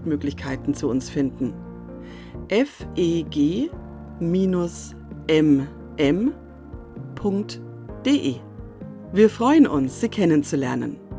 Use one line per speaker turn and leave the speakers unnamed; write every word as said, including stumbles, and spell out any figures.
Kontaktmöglichkeiten zu uns finden. f e g m m punkt d e. Wir freuen uns, Sie kennenzulernen.